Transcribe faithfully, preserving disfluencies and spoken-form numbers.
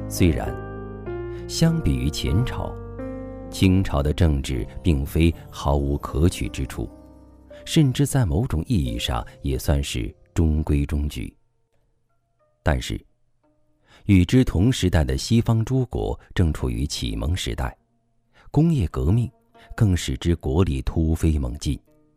虽然相比于前朝，清朝的政治并非毫无可取之处，甚至在某种意义上也算是中规中矩。但是与之同时代的西方诸国正处于启蒙时代，工业革命更使之国力突飞猛进，